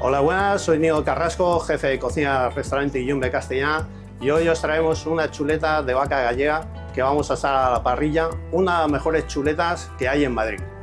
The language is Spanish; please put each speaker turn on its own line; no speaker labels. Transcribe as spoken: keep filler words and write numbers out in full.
Hola, buenas, soy Nico Carrasco, jefe de cocina del restaurante Yumbe Castellana, y hoy os traemos una chuleta de vaca gallega que vamos a asar a la parrilla, una de las mejores chuletas que hay en Madrid.